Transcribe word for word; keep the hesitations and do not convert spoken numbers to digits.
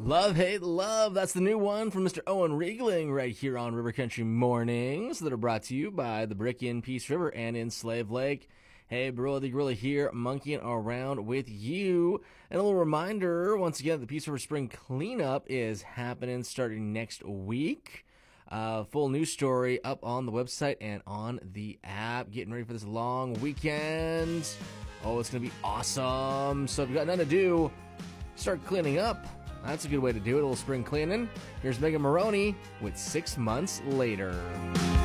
Love, hate, love. That's the new one from Mister Owen Riegling right here on River Country Mornings that are brought to you by the Brick in Peace River and in Slave Lake. Hey, Bro the Gorilla here, monkeying around with you. And a little reminder, once again, the Peace River Spring Cleanup is happening starting next week. Uh, full news story up on the website and on the app. Getting ready for this long weekend. Oh, it's going to be awesome. So if you've got nothing to do, start cleaning up. That's a good way to do it, a little spring cleaning. Here's Megan Maroney with Six Months Later.